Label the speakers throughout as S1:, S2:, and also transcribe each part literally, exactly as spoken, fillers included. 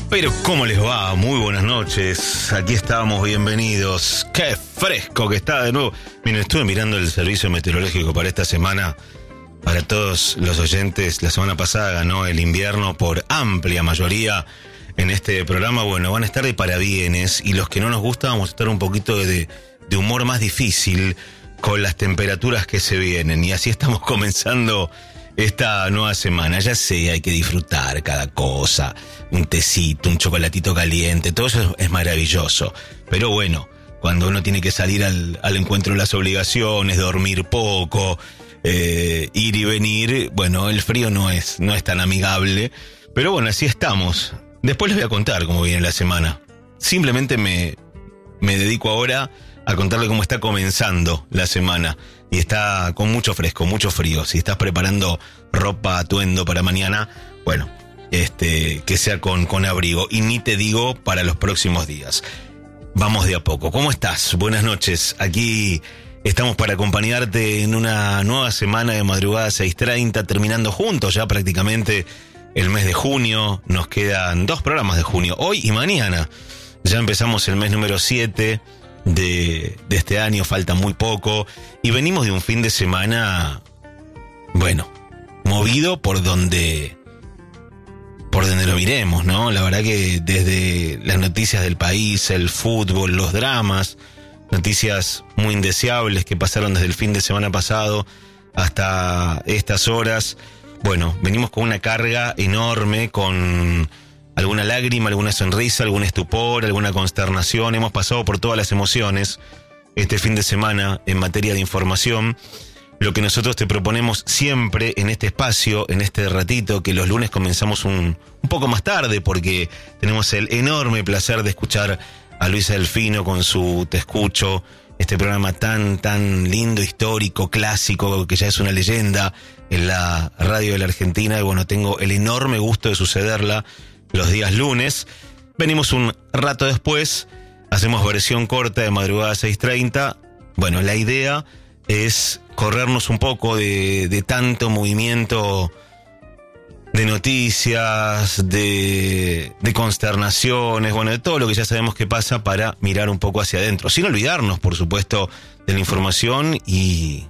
S1: Pero ¿cómo les va? Muy buenas noches. Aquí estamos, bienvenidos. Qué fresco que está de nuevo. Miren, estuve mirando el servicio meteorológico para esta semana. Para todos los oyentes, la semana pasada ganó el invierno por amplia mayoría en este programa. Bueno, van a estar de parabienes, y los que no nos gusta vamos a estar un poquito de, de humor más difícil con las temperaturas que se vienen. Y así estamos comenzando esta nueva semana. Ya sé, hay que disfrutar cada cosa, un tecito, un chocolatito caliente, todo eso es maravilloso. Pero bueno, cuando uno tiene que salir al, al encuentro de las obligaciones, dormir poco, eh, ir y venir, bueno, el frío no es, no es tan amigable. Pero bueno, así estamos. Después les voy a contar cómo viene la semana. Simplemente me, me dedico ahora a contarle cómo está comenzando la semana. Y está con mucho fresco, mucho frío. Si estás preparando ropa, atuendo para mañana, bueno, este, que sea con, con abrigo. Y ni te digo para los próximos días. Vamos de a poco. ¿Cómo estás? Buenas noches. Aquí estamos para acompañarte en una nueva semana de madrugada seis treinta, terminando juntos ya prácticamente el mes de junio. Nos quedan dos programas de junio, hoy y mañana. Ya empezamos el mes número siete de, de este año, falta muy poco. Y venimos de un fin de semana, bueno, movido por donde, por donde lo miremos, ¿no? La verdad que desde las noticias del país, el fútbol, los dramas, noticias muy indeseables que pasaron desde el fin de semana pasado hasta estas horas. Bueno, venimos con una carga enorme, con alguna lágrima, alguna sonrisa, algún estupor, alguna consternación. Hemos pasado por todas las emociones este fin de semana en materia de información. Lo que nosotros te proponemos siempre en este espacio, en este ratito, que los lunes comenzamos un, un poco más tarde, porque tenemos el enorme placer de escuchar a Luisa Delfino con su Te Escucho, este programa tan, tan lindo, histórico, clásico, que ya es una leyenda en la radio de la Argentina. Y bueno, tengo el enorme gusto de sucederla los días lunes. Venimos un rato después, hacemos versión corta de madrugada seis treinta. Bueno, la idea es corrernos un poco de, de tanto movimiento de noticias, de, de consternaciones, bueno, de todo lo que ya sabemos que pasa, para mirar un poco hacia adentro, sin olvidarnos, por supuesto, de la información y,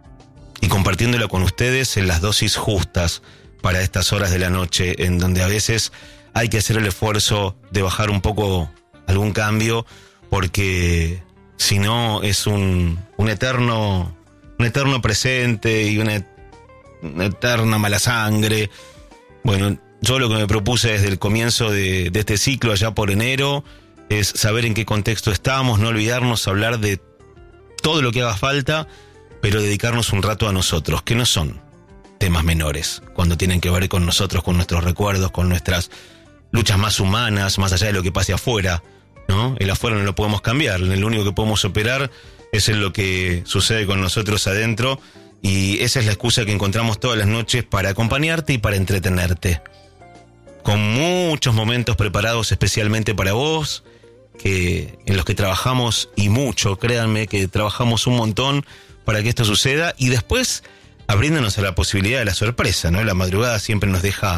S1: y compartiéndola con ustedes en las dosis justas para estas horas de la noche, en donde a veces hay que hacer el esfuerzo de bajar un poco algún cambio, porque si no es un, un eterno, un eterno presente y una, una eterna mala sangre. Bueno, yo lo que me propuse desde el comienzo de, de este ciclo, allá por enero, es saber en qué contexto estamos, no olvidarnos, hablar de todo lo que haga falta, pero dedicarnos un rato a nosotros, que no son temas menores, cuando tienen que ver con nosotros, con nuestros recuerdos, con nuestras luchas más humanas, más allá de lo que pase afuera, ¿no? El afuera no lo podemos cambiar, el único que podemos operar es en lo que sucede con nosotros adentro. Y esa es la excusa que encontramos todas las noches para acompañarte y para entretenerte. Con muchos momentos preparados especialmente para vos, que en los que trabajamos y mucho, créanme que trabajamos un montón para que esto suceda. Y después abriéndonos a la posibilidad de la sorpresa, ¿no? La madrugada siempre nos deja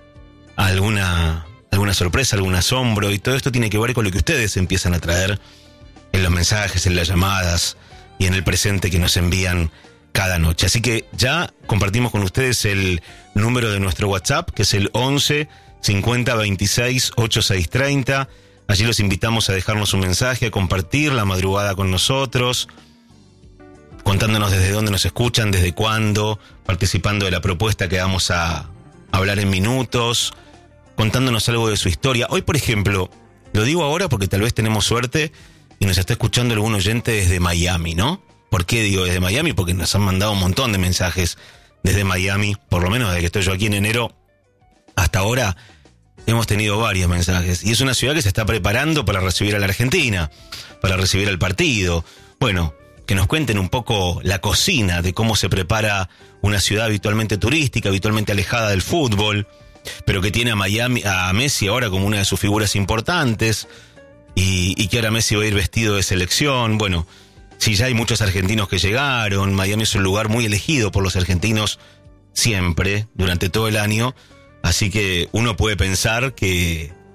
S1: alguna, alguna sorpresa, algún asombro. Y todo esto tiene que ver con lo que ustedes empiezan a traer en los mensajes, en las llamadas y en el presente que nos envían cada noche. Así que ya compartimos con ustedes el número de nuestro WhatsApp, que es el once cincuenta veintiséis ochenta y seis treinta. Allí los invitamos a dejarnos un mensaje, a compartir la madrugada con nosotros, contándonos desde dónde nos escuchan, desde cuándo, participando de la propuesta que vamos a hablar en minutos, contándonos algo de su historia. Hoy, por ejemplo, lo digo ahora porque tal vez tenemos suerte y nos está escuchando algún oyente desde Miami, ¿no? ¿Por qué digo desde Miami? Porque nos han mandado un montón de mensajes desde Miami, por lo menos desde que estoy yo aquí en enero hasta ahora hemos tenido varios mensajes. Y es una ciudad que se está preparando para recibir a la Argentina, para recibir al partido. Bueno, que nos cuenten un poco la cocina de cómo se prepara una ciudad habitualmente turística, habitualmente alejada del fútbol, pero que tiene a Miami, a Messi ahora como una de sus figuras importantes, y, y que ahora Messi va a ir vestido de selección. Bueno, si ya hay muchos argentinos que llegaron, Miami es un lugar muy elegido por los argentinos siempre, durante todo el año, así que uno puede pensar que,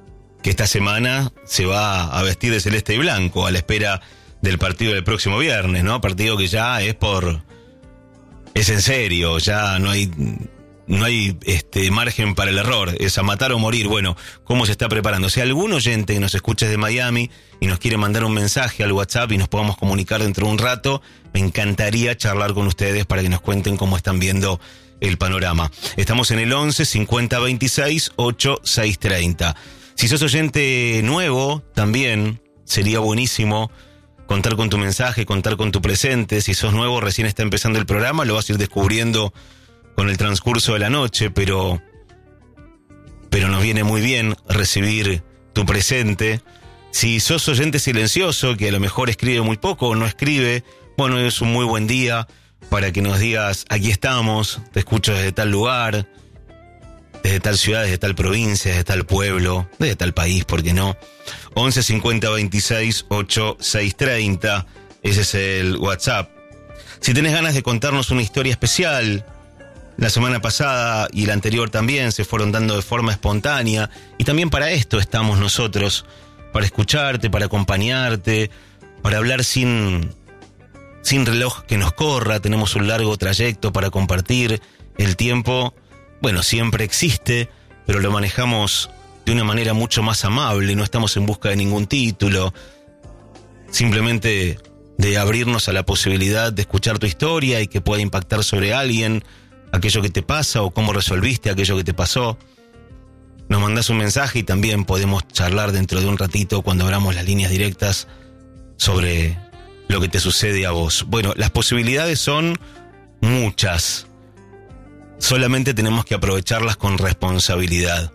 S1: que esta semana se va a vestir de celeste y blanco a la espera del partido del próximo viernes, ¿no? Partido que ya es por... es en serio, ya no hay... no hay este margen para el error, es a matar o morir. Bueno, ¿cómo se está preparando? Si algún oyente que nos escuche desde Miami y nos quiere mandar un mensaje al WhatsApp y nos podamos comunicar dentro de un rato, me encantaría charlar con ustedes para que nos cuenten cómo están viendo el panorama. Estamos en el once cincuenta veintiséis ochenta y seis treinta. Si sos oyente nuevo, también sería buenísimo contar con tu mensaje, contar con tu presente. Si sos nuevo, recién está empezando el programa, lo vas a ir descubriendo con el transcurso de la noche, pero, pero nos viene muy bien recibir tu presente. Si sos oyente silencioso, que a lo mejor escribe muy poco o no escribe, bueno, es un muy buen día para que nos digas, aquí estamos, te escucho desde tal lugar, desde tal ciudad, desde tal provincia, desde tal pueblo, desde tal país, ¿por qué no? once cincuenta veintiséis ochenta y seis treinta, ese es el WhatsApp. Si tenés ganas de contarnos una historia especial, la semana pasada y la anterior también se fueron dando de forma espontánea, y también para esto estamos nosotros, para escucharte, para acompañarte, para hablar sin, sin reloj que nos corra. Tenemos un largo trayecto para compartir. El tiempo, bueno, siempre existe, pero lo manejamos de una manera mucho más amable. No estamos en busca de ningún título, simplemente de abrirnos a la posibilidad de escuchar tu historia y que pueda impactar sobre alguien aquello que te pasa o cómo resolviste aquello que te pasó. Nos mandás un mensaje y también podemos charlar dentro de un ratito, cuando abramos las líneas directas, sobre lo que te sucede a vos. Bueno, las posibilidades son muchas. Solamente tenemos que aprovecharlas con responsabilidad.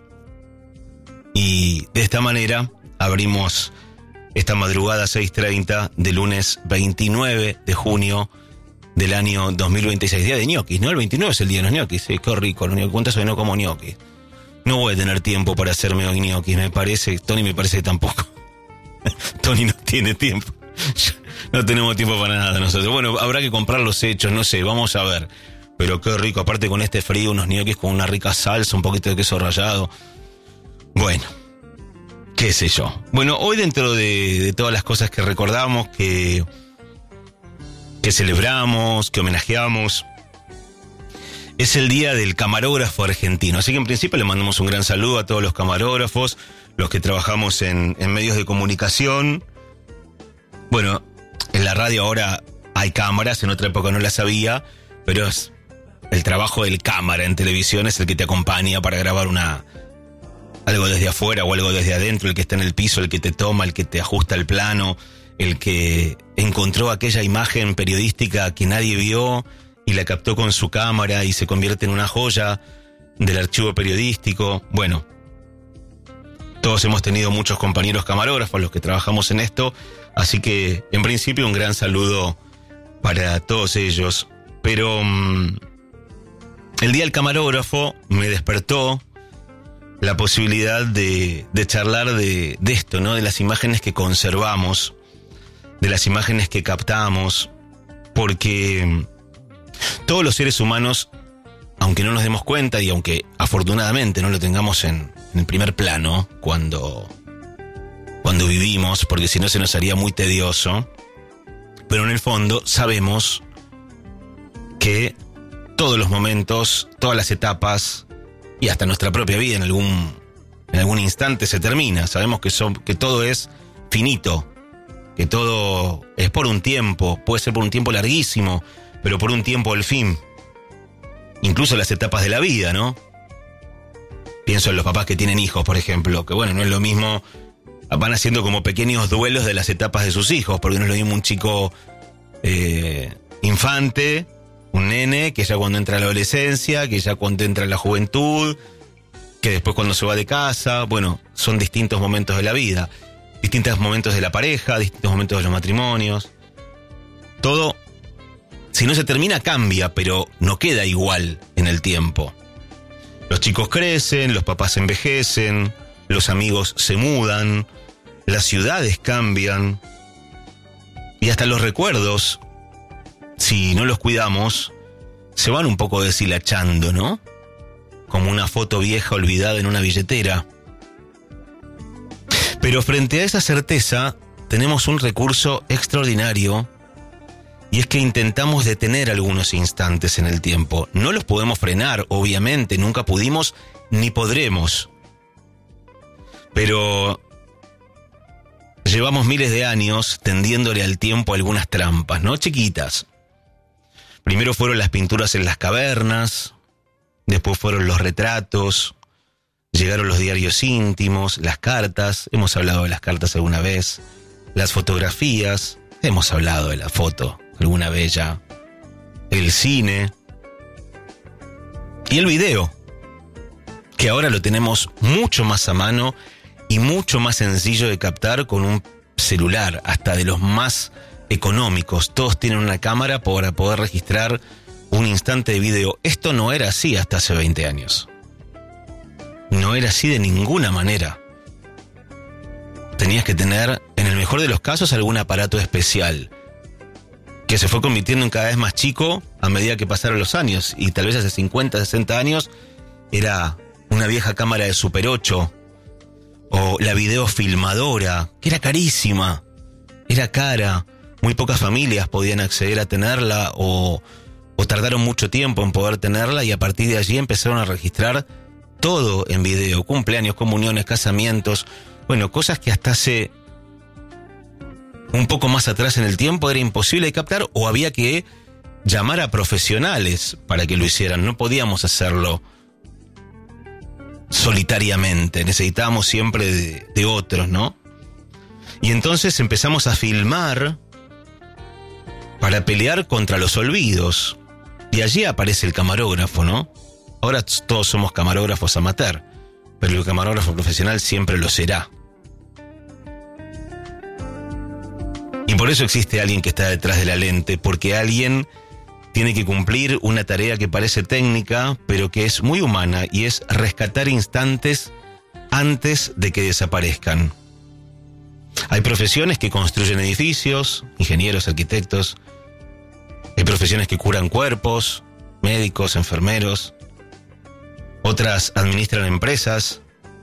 S1: Y de esta manera abrimos esta madrugada seis treinta de lunes veintinueve de junio del año dos mil veintiséis, día de ñoquis, ¿no? El veintinueve es el día de los ñoquis, sí, qué rico, los ñoquis. ¿Cuántas veces no como ñoquis? No voy a tener tiempo para hacerme hoy ñoquis, me parece. Tony me parece que tampoco. Tony no tiene tiempo. No tenemos tiempo para nada nosotros. Bueno, habrá que comprar los hechos, no sé, vamos a ver. Pero qué rico, aparte con este frío, unos ñoquis con una rica salsa, un poquito de queso rallado. Bueno, qué sé yo. Bueno, hoy dentro de, de todas las cosas que recordamos, que... que celebramos, que homenajeamos, es el día del camarógrafo argentino. Así que en principio le mandamos un gran saludo a todos los camarógrafos, los que trabajamos en, en medios de comunicación. Bueno, en la radio ahora hay cámaras, en otra época no las había, pero es el trabajo del cámara en televisión, es el que te acompaña para grabar una algo desde afuera o algo desde adentro, el que está en el piso, el que te toma, el que te ajusta el plano, el que encontró aquella imagen periodística que nadie vio y la captó con su cámara y se convierte en una joya del archivo periodístico. Bueno, todos hemos tenido muchos compañeros camarógrafos, los que trabajamos en esto, así que en principio un gran saludo para todos ellos. Pero mmm, el día del camarógrafo me despertó la posibilidad de, de charlar de, de esto, ¿no? De las imágenes que conservamos, de las imágenes que captamos, porque todos los seres humanos, aunque no nos demos cuenta y aunque afortunadamente no lo tengamos en, en el primer plano cuando, cuando vivimos, porque si no se nos haría muy tedioso, pero en el fondo sabemos que todos los momentos, todas las etapas y hasta nuestra propia vida en algún, en algún instante se termina. Sabemos que, son, que todo es finito, que todo es por un tiempo, puede ser por un tiempo larguísimo, pero por un tiempo al fin. Incluso las etapas de la vida, ¿no? Pienso en los papás que tienen hijos, por ejemplo, que bueno, no es lo mismo, van haciendo como pequeños duelos de las etapas de sus hijos, porque no es lo mismo un chico eh, infante, un nene, que ya cuando entra a la adolescencia, que ya cuando entra a la juventud, que después cuando se va de casa. Bueno, son distintos momentos de la vida. Distintos momentos de la pareja, distintos momentos de los matrimonios. Todo, si no se termina, cambia, pero no queda igual en el tiempo. Los chicos crecen, los papás envejecen, los amigos se mudan, las ciudades cambian, y hasta los recuerdos, si no los cuidamos, se van un poco deshilachando, ¿no? Como una foto vieja olvidada en una billetera. Pero frente a esa certeza, tenemos un recurso extraordinario, y es que intentamos detener algunos instantes en el tiempo. No los podemos frenar, obviamente, nunca pudimos ni podremos. Pero llevamos miles de años tendiéndole al tiempo algunas trampas, ¿no? Chiquitas. Primero fueron las pinturas en las cavernas, después fueron los retratos, llegaron los diarios íntimos, las cartas, hemos hablado de las cartas alguna vez, las fotografías, hemos hablado de la foto alguna vez ya, el cine y el video, que ahora lo tenemos mucho más a mano y mucho más sencillo de captar con un celular, hasta de los más económicos. Todos tienen una cámara para poder registrar un instante de video. Esto no era así hasta hace veinte años. No era así de ninguna manera. Tenías que tener, en el mejor de los casos, algún aparato especial, que se fue convirtiendo en cada vez más chico a medida que pasaron los años. Y tal vez hace cincuenta, sesenta años era una vieja cámara de Super ocho, o la videofilmadora, que era carísima, era cara. Muy pocas familias podían acceder a tenerla, o, o tardaron mucho tiempo en poder tenerla, y a partir de allí empezaron a registrar todo en video: cumpleaños, comuniones, casamientos, bueno, cosas que hasta hace un poco más atrás en el tiempo era imposible de captar, o había que llamar a profesionales para que lo hicieran. No podíamos hacerlo solitariamente, necesitábamos siempre de, de otros, ¿no? Y entonces empezamos a filmar para pelear contra los olvidos, y allí aparece el camarógrafo, ¿no? Ahora todos somos camarógrafos amateur, pero el camarógrafo profesional siempre lo será. Y por eso existe alguien que está detrás de la lente, porque alguien tiene que cumplir una tarea que parece técnica, pero que es muy humana, y es rescatar instantes antes de que desaparezcan. Hay profesiones que construyen edificios, ingenieros, arquitectos. Hay profesiones que curan cuerpos, médicos, enfermeros. Otras administran empresas.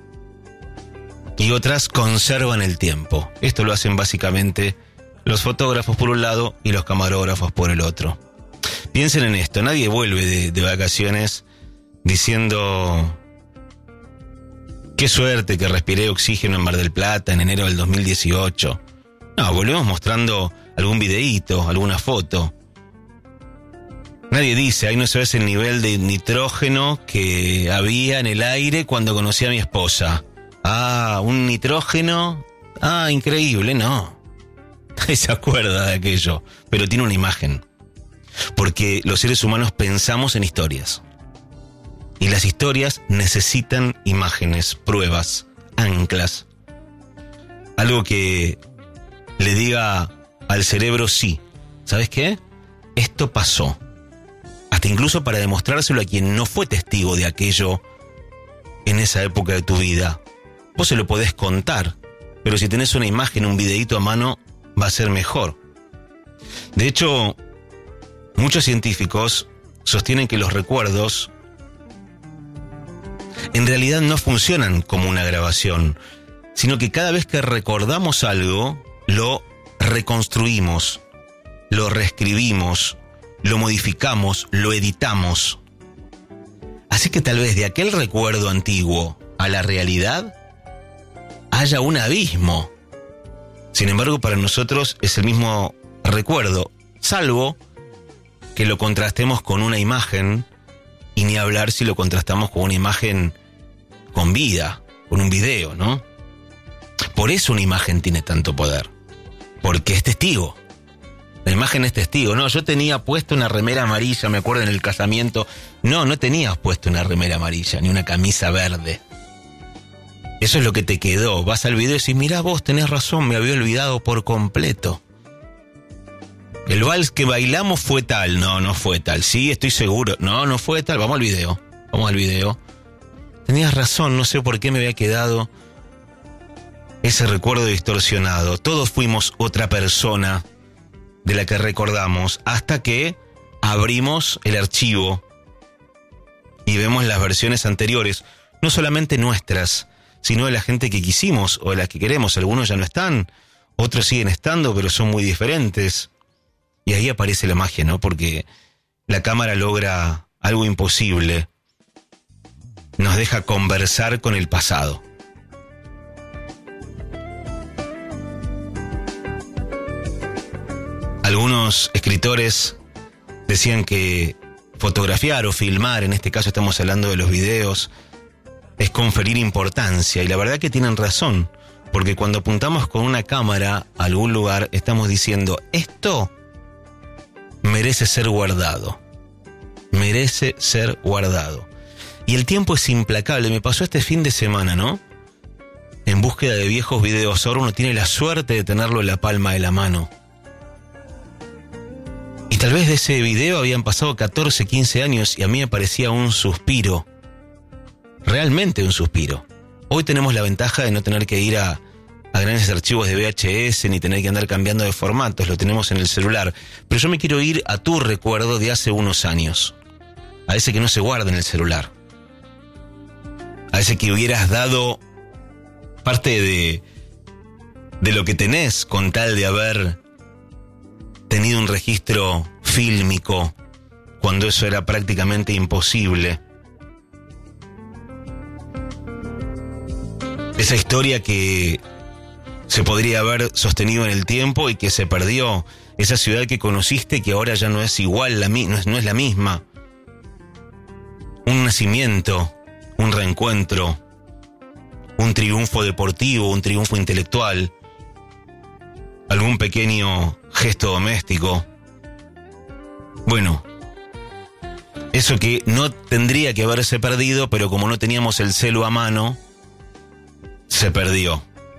S1: Y otras conservan el tiempo. Esto lo hacen básicamente los fotógrafos por un lado y los camarógrafos por el otro. Piensen en esto: nadie vuelve de, de vacaciones diciendo: qué suerte que respiré oxígeno en Mar del Plata en enero del dos mil dieciocho. No, volvemos mostrando algún videíto, alguna foto. Nadie dice: ahí no sabes el nivel de nitrógeno que había en el aire cuando conocí a mi esposa. Ah, un nitrógeno. Ah, increíble. No. Nadie se acuerda de aquello, pero tiene una imagen. Porque los seres humanos pensamos en historias. Y las historias necesitan imágenes, pruebas, anclas. Algo que le diga al cerebro: sí, ¿sabes qué? Esto pasó. Hasta incluso para demostrárselo a quien no fue testigo de aquello en esa época de tu vida. Vos se lo podés contar, pero si tenés una imagen, un videíto a mano, va a ser mejor. De hecho, muchos científicos sostienen que los recuerdos en realidad no funcionan como una grabación, sino que cada vez que recordamos algo, lo reconstruimos, lo reescribimos, lo modificamos, lo editamos. Así que tal vez de aquel recuerdo antiguo a la realidad haya un abismo. Sin embargo, para nosotros es el mismo recuerdo, salvo que lo contrastemos con una imagen, y ni hablar si lo contrastamos con una imagen con vida, con un video, ¿no? Por eso una imagen tiene tanto poder, porque es testigo. La imagen es testigo. No, yo tenía puesto una remera amarilla, me acuerdo en el casamiento. No, no tenías puesto una remera amarilla, ni una camisa verde. Eso es lo que te quedó. Vas al video y decís: mirá vos, tenés razón, me había olvidado por completo. El vals que bailamos fue tal. No, no fue tal. Sí, estoy seguro. No, no fue tal. Vamos al video. Vamos al video. Tenías razón, no sé por qué me había quedado ese recuerdo distorsionado. Todos fuimos otra persona de la que recordamos, hasta que abrimos el archivo y vemos las versiones anteriores, no solamente nuestras, sino de la gente que quisimos o de la que queremos. Algunos ya no están, otros siguen estando, pero son muy diferentes. Y ahí aparece la magia, ¿no? Porque la cámara logra algo imposible. Nos deja conversar con el pasado. Algunos escritores decían que fotografiar o filmar, en este caso estamos hablando de los videos, es conferir importancia. Y la verdad que tienen razón, porque cuando apuntamos con una cámara a algún lugar, estamos diciendo, esto merece ser guardado. Merece ser guardado. Y el tiempo es implacable. Me pasó este fin de semana, ¿no? En búsqueda de viejos videos. Ahora uno tiene la suerte de tenerlo en la palma de la mano. Y tal vez de ese video habían pasado catorce, quince años y a mí me parecía un suspiro. Realmente un suspiro. Hoy tenemos la ventaja de no tener que ir a, a grandes archivos de V H S ni tener que andar cambiando de formatos, lo tenemos en el celular. Pero yo me quiero ir a tu recuerdo de hace unos años. A ese que no se guarda en el celular. A ese que hubieras dado parte de, de lo que tenés con tal de haber tenido un registro fílmico cuando eso era prácticamente imposible. Esa historia que se podría haber sostenido en el tiempo y que se perdió. Esa ciudad que conociste que ahora ya no es igual, la, no, es, no es la misma. Un nacimiento, un reencuentro, un triunfo deportivo, un triunfo intelectual, algún pequeño gesto doméstico. Bueno, eso que no tendría que haberse perdido, pero como no teníamos el celu a mano, se perdió.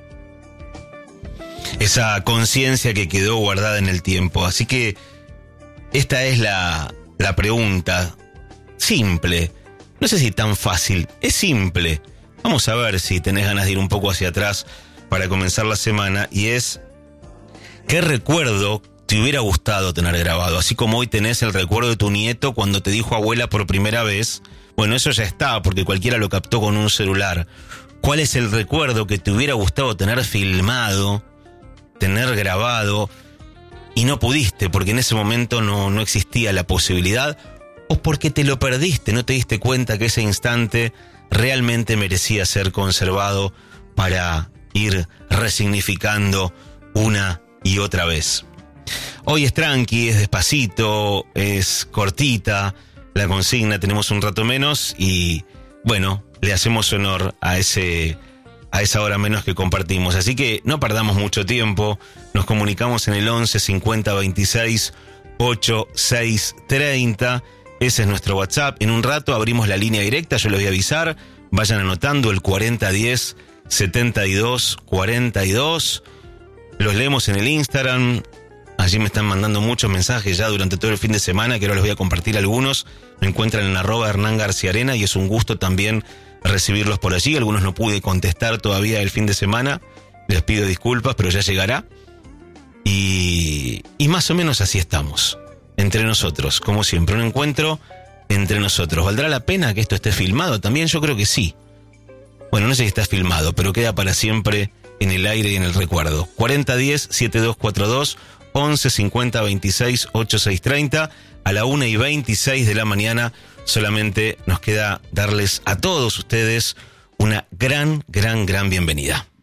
S1: Esa conciencia que quedó guardada en el tiempo. Así que esta es la, la pregunta simple. No sé si tan fácil, es simple. Vamos a ver si tenés ganas de ir un poco hacia atrás para comenzar la semana. Y es, ¿qué recuerdo te hubiera gustado tener grabado? Así como hoy tenés el recuerdo de tu nieto cuando te dijo abuela por primera vez. Bueno, eso ya está, porque cualquiera lo captó con un celular. ¿Cuál es el recuerdo que te hubiera gustado tener filmado, tener grabado, y no pudiste, porque en ese momento no, no existía la posibilidad, o porque te lo perdiste, no te diste cuenta que ese instante realmente merecía ser conservado para ir resignificando una y otra vez? Hoy es tranqui, es despacito, es cortita la consigna, tenemos un rato menos y, bueno, le hacemos honor a ese a esa hora menos que compartimos. Así que no perdamos mucho tiempo, nos comunicamos en el once cincuenta veintiséis ochenta y seis treinta, ese es nuestro WhatsApp. En un rato abrimos la línea directa, yo les voy a avisar, vayan anotando el cuarenta diez setenta y dos cuarenta y dos, los leemos en el Instagram. Allí me están mandando muchos mensajes ya durante todo el fin de semana, que ahora les voy a compartir algunos. Me encuentran en arroba Hernán García Arena y es un gusto también recibirlos por allí. Algunos no pude contestar todavía el fin de semana, les pido disculpas, pero ya llegará. Y, y más o menos así estamos, entre nosotros, como siempre, un encuentro entre nosotros. ¿Valdrá la pena que esto esté filmado? También yo creo que sí. Bueno, no sé si está filmado, pero queda para siempre en el aire y en el recuerdo. cuarenta diez setenta y dos cuarenta y dos, once cincuenta veintiséis ochenta y seis treinta, a la una y veintiséis de la mañana. Solamente nos queda darles a todos ustedes una gran, gran, gran bienvenida.